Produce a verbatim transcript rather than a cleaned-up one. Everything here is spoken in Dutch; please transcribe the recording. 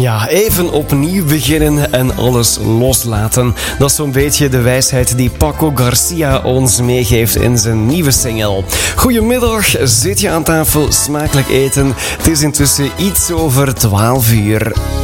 Ja, even opnieuw beginnen en alles loslaten. Dat is zo'n beetje de wijsheid die Paco Garcia ons meegeeft in zijn nieuwe single. Goedemiddag, zit je aan tafel, smakelijk eten. Het is intussen iets over twaalf uur.